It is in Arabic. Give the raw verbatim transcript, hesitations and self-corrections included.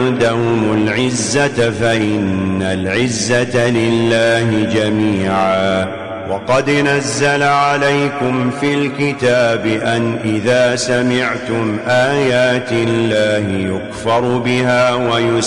عندهم العزة فإن العزة لله جميعا. وقد نزل عليكم في الكتاب أن إذا سمعتم آيات الله يكفر بها ويسمى